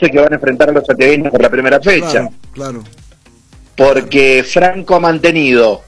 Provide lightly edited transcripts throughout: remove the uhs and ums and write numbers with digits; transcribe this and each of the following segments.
11 que van a enfrentar a los santiagueños por la primera fecha. Claro. Porque Franco ha mantenido,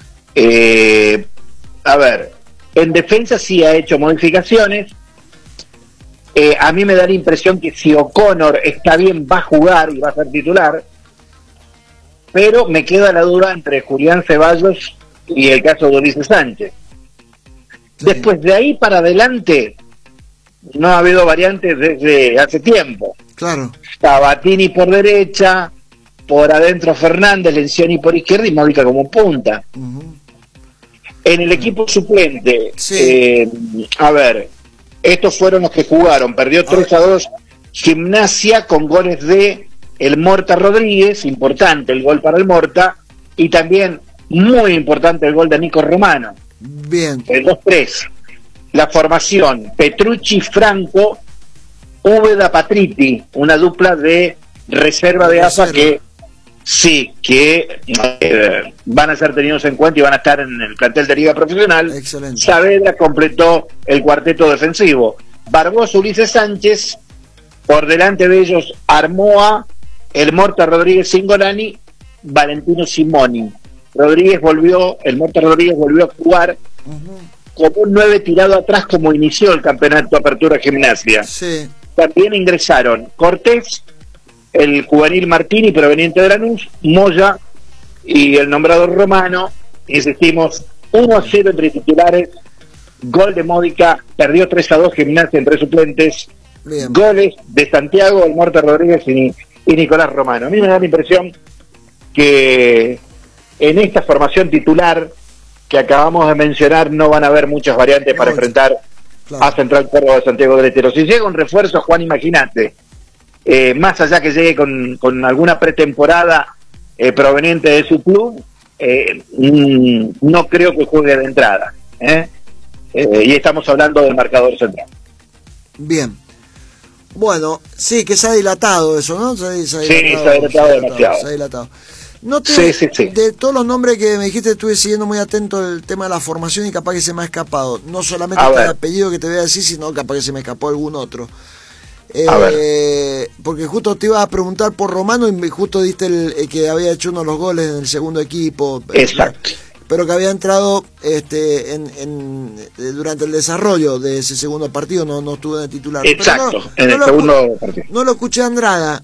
a ver, en defensa sí ha hecho modificaciones. A mí me da la impresión que si O'Connor está bien va a jugar y va a ser titular, pero me queda la duda entre Julián Ceballos y el caso de Ulises Sánchez. Sí. Después de ahí para adelante no ha habido variantes desde hace tiempo. Claro. Sabatini por derecha, por adentro Fernández, Lencioni por izquierda y Módica como punta. En el equipo suplente, Sí. a ver, estos fueron los que jugaron. Perdió 3-2 Gimnasia con goles de el Morta Rodríguez, importante el gol para el Morta, y también muy importante el gol de Nico Romano. Bien. El 2-3. La formación, Petrucci, Franco, Úbeda, Patriti, una dupla de reserva de AFA que sí, que van a ser tenidos en cuenta y van a estar en el plantel de Liga Profesional. Excelente. Saavedra completó el cuarteto defensivo. Barbosa, Ulises Sánchez, por delante de ellos Armoa, el Morta Rodríguez, Cingolani, Valentino Simoni. El Morta Rodríguez volvió a jugar como un 9 tirado atrás como inició el campeonato Apertura Gimnasia. Sí. También ingresaron Cortés, el juvenil Martini proveniente de Lanús, Moya y el nombrado Romano. Insistimos, 1-0 entre titulares, gol de Módica, perdió 3-2 Gimnasia entre suplentes. Bien. Goles de Santiago, el Morta Rodríguez y Nicolás Romano. A mí me da la impresión que en esta formación titular que acabamos de mencionar no van a haber muchas variantes para enfrentar a Central Córdoba de Santiago del Estero. Si llega un refuerzo, Juan, imagínate, más allá que llegue con alguna pretemporada proveniente de su club, no creo que juegue de entrada. Y estamos hablando del marcador central. Bien. Bueno, sí, que se ha dilatado eso, ¿no? Se ha dilatado demasiado. Se ha dilatado. Sí. De todos los nombres que me dijiste, estuve siguiendo muy atento el tema de la formación y capaz que se me ha escapado. No solamente el apellido que te voy a decir, sino capaz que se me escapó algún otro. Porque justo te iba a preguntar por Romano y justo diste el que había hecho uno de los goles en el segundo equipo. Exacto. Pero que había entrado durante el desarrollo de ese segundo partido, no estuvo de titular. Exacto, en el segundo partido. No lo escuché a Andrada.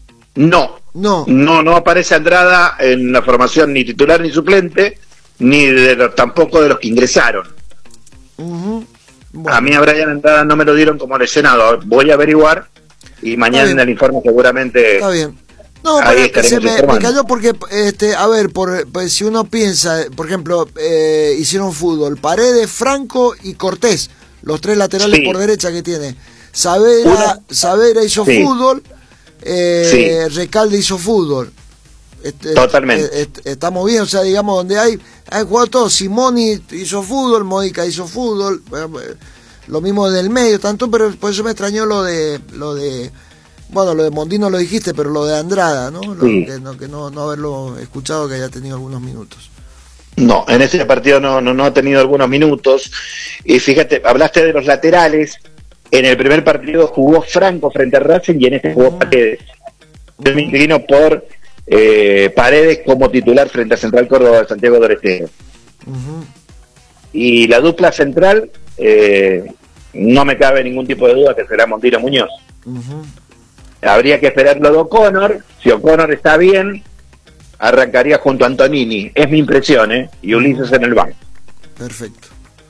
No aparece Andrada en la formación ni titular ni suplente, ni tampoco de los que ingresaron. Bueno. A mí a Brian Andrada no me lo dieron como lesionado. Voy a averiguar y mañana en el informe seguramente. Está bien. No, ahí pero se me cayó porque, a ver, pues, si uno piensa, por ejemplo, hicieron fútbol, Paredes, Franco y Cortés, los tres laterales por derecha que tiene. Saavedra hizo fútbol, Recalde hizo fútbol. Totalmente. Estamos bien, o sea, digamos, donde hay jugado todo. Simoni hizo fútbol, Módica hizo fútbol, lo mismo del medio, tanto, pero por eso me extrañó lo de bueno, lo de Mondino lo dijiste, pero lo de Andrada, ¿no? Que no haberlo escuchado, que haya tenido algunos minutos. No, en ese partido no ha tenido algunos minutos. Y fíjate, hablaste de los laterales. En el primer partido jugó Franco frente a Racing y en este jugó Paredes. Yo me inclino por Paredes como titular frente a Central Córdoba de Santiago del Estero. Y la dupla central, no me cabe ningún tipo de duda que será Mondino Muñoz. Habría que esperar lo de O'Connor. Si O'Connor está bien, arrancaría junto a Antonini. Es mi impresión, y Ulises en el banco. Perfecto.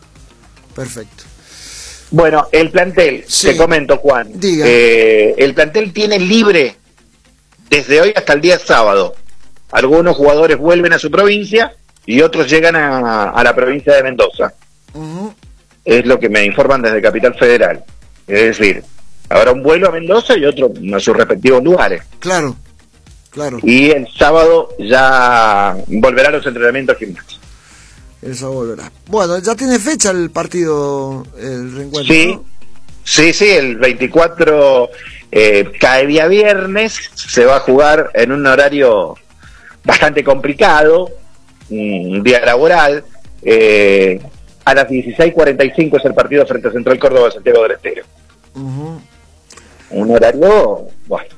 Bueno, el plantel, te comento, Juan. Diga. El plantel tiene libre desde hoy hasta el día sábado. Algunos jugadores vuelven a su provincia y otros llegan a la provincia de Mendoza. Es lo que me informan desde Capital Federal. Es decir, habrá un vuelo a Mendoza y otro a sus respectivos lugares. Claro. Y el sábado ya volverá a los entrenamientos gimnásticos. Eso volverá. Bueno, ya tiene fecha el partido, el reencuentro, ¿no? Sí, el 24 cae día viernes, se va a jugar en un horario bastante complicado, un día laboral. A las 16:45 es el partido frente a Central Córdoba de Santiago del Estero. Un horario, bueno,